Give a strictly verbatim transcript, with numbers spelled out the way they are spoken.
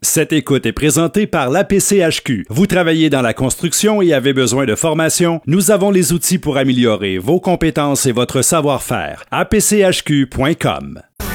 Cette écoute est présentée par l'A P C H Q. Vous travaillez dans la construction et avez besoin de formation? Nous avons les outils pour améliorer vos compétences et votre savoir-faire. A P C H Q point com.